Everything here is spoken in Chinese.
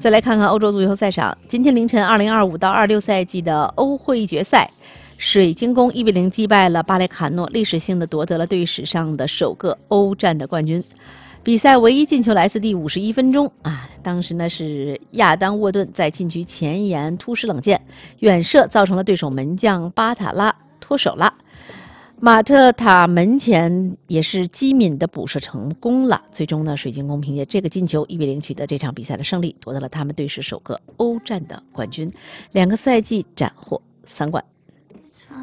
再来看看欧洲足球赛场，今天凌晨2025到26赛季的欧会决赛，水晶宫1-0击败了巴列卡诺，历史性的夺得了队史上的首个欧战的冠军。比赛唯一进球来自第51分钟当时呢是亚当沃顿在禁区前沿突施冷箭，远射造成了对手门将巴塔拉脱手了。马特塔门前也是机敏的补射成功了，最终呢，水晶宫凭借这个进球1-0取得这场比赛的胜利，夺得了他们队史首个欧战的冠军，2个赛季斩获3冠。